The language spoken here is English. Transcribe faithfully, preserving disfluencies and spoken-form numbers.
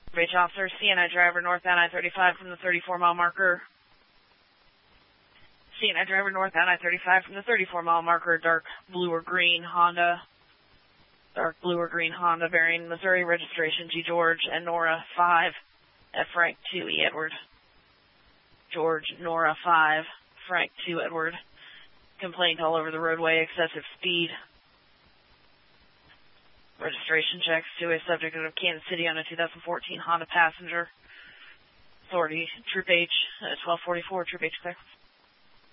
Beach officer, C N I driver northbound I thirty-five from the thirty-four mile marker. C N I driver northbound I thirty-five from the thirty-four mile marker, dark blue or green Honda. Dark blue or green Honda bearing Missouri registration G. George and Nora five, F. Frank two, E. Edward. George, Nora five, Frank two, Edward. Complaint all over the roadway, excessive speed. Registration checks to a subject out of Kansas City on a two thousand fourteen Honda Passenger. Authority, Troop H, uh, twelve forty-four, Troop H clear.